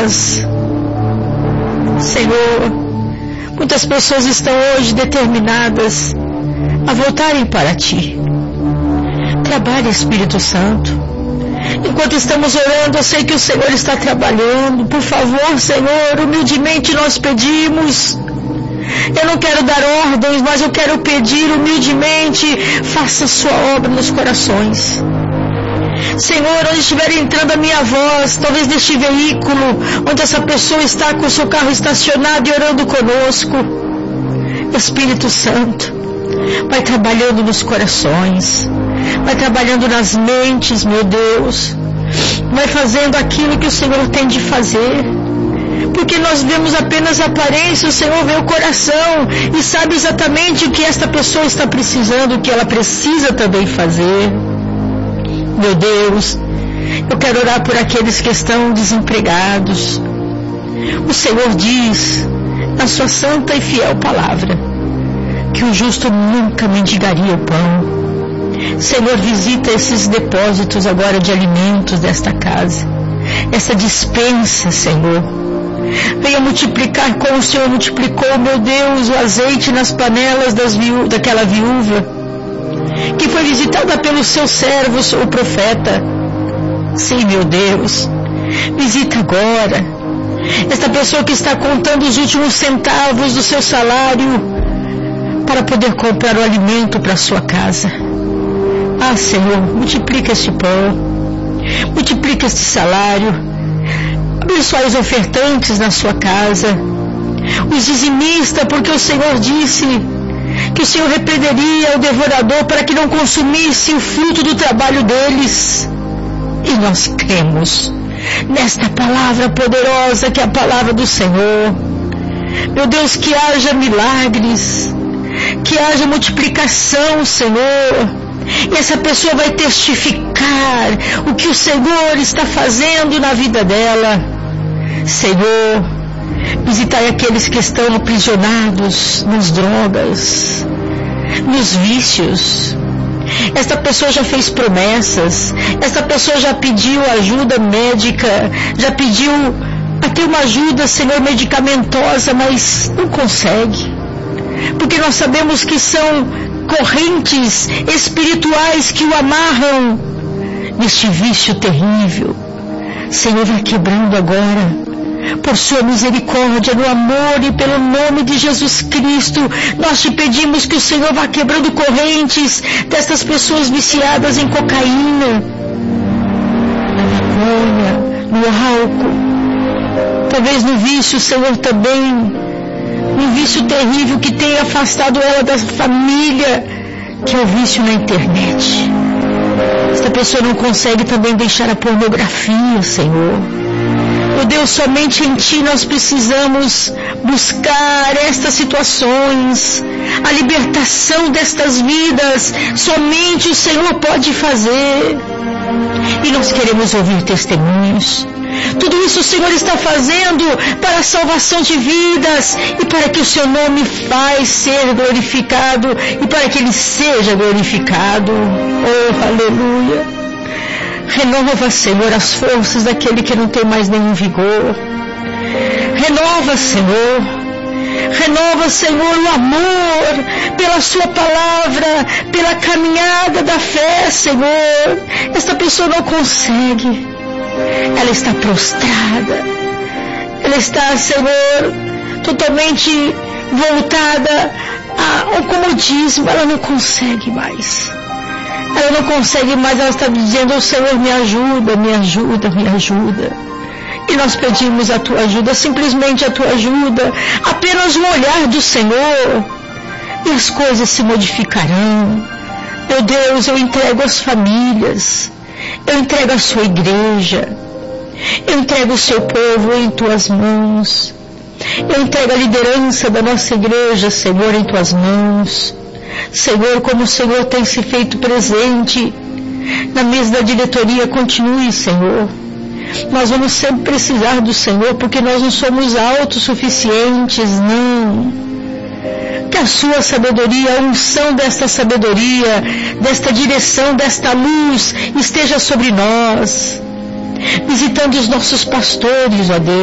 nós. Senhor, muitas pessoas estão hoje determinadas a voltarem para Ti. Trabalhe, Espírito Santo. Enquanto estamos orando, eu sei que o Senhor está trabalhando. Por favor, Senhor, humildemente nós pedimos. Eu não quero dar ordens, mas eu quero pedir humildemente, faça sua obra nos corações. Senhor, onde estiver entrando a minha voz, talvez neste veículo, onde essa pessoa está com o seu carro estacionado e orando conosco, Espírito Santo, vai trabalhando nos corações, vai trabalhando nas mentes, meu Deus, vai fazendo aquilo que o Senhor tem de fazer. Porque nós vemos apenas a aparência, o Senhor vê o coração e sabe exatamente o que esta pessoa está precisando, o que ela precisa também fazer. Meu Deus, eu quero orar por aqueles que estão desempregados. O Senhor diz, na sua santa e fiel palavra, que o justo nunca mendigaria o pão. Senhor, visita esses depósitos agora de alimentos desta casa, essa despensa, Senhor. Venha multiplicar como o Senhor multiplicou, meu Deus, o azeite nas panelas daquela viúva, que foi visitada pelos seus servos, o profeta. Sim, meu Deus, visita agora esta pessoa que está contando os últimos centavos do seu salário para poder comprar o alimento para a sua casa. Ah, Senhor, multiplica este pão, multiplica este salário. Abençoe os ofertantes na sua casa, os dizimistas, porque o Senhor disse que o Senhor repreenderia o devorador para que não consumisse o fruto do trabalho deles. E nós cremos nesta palavra poderosa que é a palavra do Senhor. Meu Deus, que haja milagres, que haja multiplicação, Senhor. E essa pessoa vai testificar o que o Senhor está fazendo na vida dela. Senhor, visitai aqueles que estão aprisionados nas drogas, nos vícios. Esta pessoa já fez promessas, esta pessoa já pediu ajuda médica, já pediu até uma ajuda, Senhor, medicamentosa, mas não consegue. Porque nós sabemos que são correntes espirituais que o amarram neste vício terrível. Senhor, vai quebrando agora, por sua misericórdia, no amor e pelo nome de Jesus Cristo. Nós te pedimos que o Senhor vá quebrando correntes destas pessoas viciadas em cocaína, na maconha, no álcool, talvez no vício, Senhor, também, um vício terrível que tem afastado ela da família, que é o vício na internet. Esta pessoa não consegue também deixar a pornografia, Senhor. Meu Deus, somente em Ti nós precisamos buscar estas situações, a libertação destas vidas, somente o Senhor pode fazer. E nós queremos ouvir testemunhos. Tudo isso o Senhor está fazendo para a salvação de vidas e para que o Seu nome vai ser glorificado e para que Ele seja glorificado. Oh, aleluia! Renova, Senhor, as forças daquele que não tem mais nenhum vigor. Renova, Senhor. Renova, Senhor, o amor pela Sua palavra, pela caminhada da fé, Senhor. Esta pessoa não consegue. Ela está prostrada. Ela está, Senhor, totalmente voltada ao comodismo. Ela não consegue mais. Ela não consegue mais, ela está dizendo, oh, Senhor, me ajuda, me ajuda, me ajuda. E nós pedimos a Tua ajuda, simplesmente a Tua ajuda, apenas um olhar do Senhor, e as coisas se modificarão. Meu Deus, eu entrego as famílias, eu entrego a Sua igreja, eu entrego o Seu povo em Tuas mãos, eu entrego a liderança da nossa igreja, Senhor, em Tuas mãos. Senhor, como o Senhor tem se feito presente na mesa da diretoria, continue, Senhor. Nós vamos sempre precisar do Senhor, porque nós não somos autossuficientes, não. Que a Sua sabedoria, a unção desta sabedoria, desta direção, desta luz, esteja sobre nós, visitando os nossos pastores, ó Deus.